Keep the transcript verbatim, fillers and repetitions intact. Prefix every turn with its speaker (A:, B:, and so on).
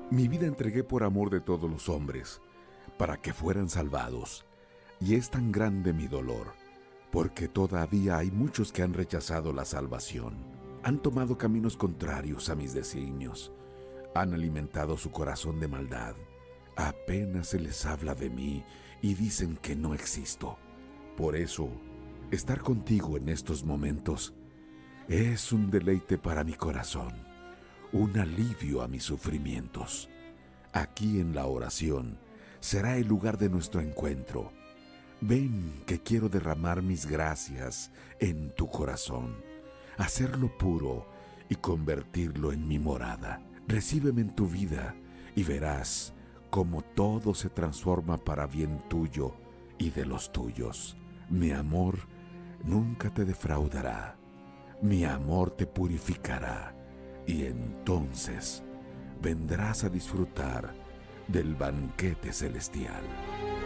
A: Mi vida entregué por amor de todos los hombres, para que fueran salvados. Y es tan grande mi dolor, porque todavía hay muchos que han rechazado la salvación. Han tomado caminos contrarios a mis designios. Han alimentado su corazón de maldad. Apenas se les habla de mí y dicen que no existo. Por eso, estar contigo en estos momentos es un deleite para mi corazón, un alivio a mis sufrimientos. Aquí en la oración será el lugar de nuestro encuentro. Ven que quiero derramar mis gracias en tu corazón, hacerlo puro y convertirlo en mi morada. Recíbeme en tu vida y verás cómo todo se transforma para bien tuyo y de los tuyos. Mi amor nunca te defraudará. Mi amor te purificará y entonces vendrás a disfrutar del banquete celestial.